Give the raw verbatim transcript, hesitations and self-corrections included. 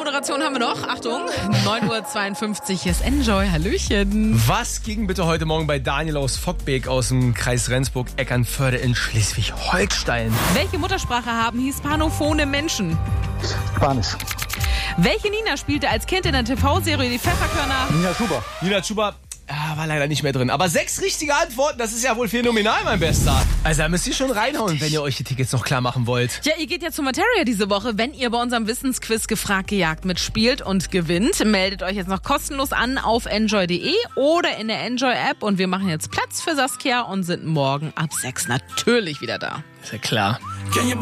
Moderation haben wir noch. Achtung, neun Uhr zweiundfünfzig ist Enjoy. Hallöchen. Was ging bitte heute Morgen bei Daniel aus Fockbeek aus dem Kreis Rendsburg-Eckernförde in Schleswig-Holstein? Welche Muttersprache haben hispanophone Menschen? Spanisch. Welche Nina spielte als Kind in der T V-Serie Die Pfefferkörner? Nina Schuber. Nina Schuber ah, war leider nicht mehr drin. Aber sechs richtige Antworten, das ist ja wohl phänomenal, mein Bester. Also da müsst ihr schon reinhauen, wenn ihr euch die Tickets noch klar machen wollt. Ja, ihr geht ja zu Materia diese Woche. Wenn ihr bei unserem Wissensquiz gefragt gejagt mitspielt und gewinnt, meldet euch jetzt noch kostenlos an auf enjoy punkt de oder in der Enjoy-App. Und wir machen jetzt Platz für Saskia und sind morgen ab sechs natürlich wieder da. Ist ja klar.